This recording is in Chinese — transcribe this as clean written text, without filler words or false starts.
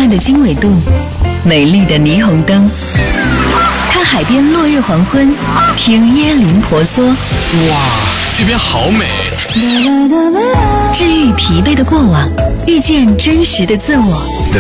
段的经纬度，美丽的霓虹灯，看海边落日黄昏，听椰林婆娑。 哇，这边好美！ 治愈疲惫的过往，遇见真实的自我。